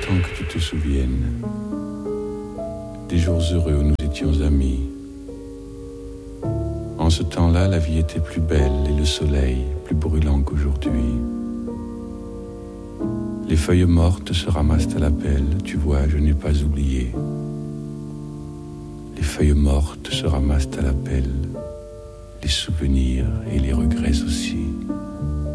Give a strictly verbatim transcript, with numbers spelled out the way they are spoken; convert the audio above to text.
temps que tu te souviennes des jours heureux où nous étions amis. En ce temps-là, la vie était plus belle et le soleil plus brûlant qu'aujourd'hui. Les feuilles mortes se ramassent à la pelle, tu vois, je n'ai pas oublié. Les feuilles mortes se ramassent à la pelle, les souvenirs et les regrets aussi.